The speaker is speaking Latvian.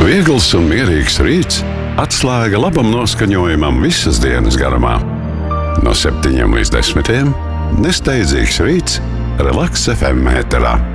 Viegls un mierīgs rīts, atslēga labam noskaņojumam visas dienas garumā. No 7 līdz 10 nesteidzīgs rīts Relaks FM ēterā.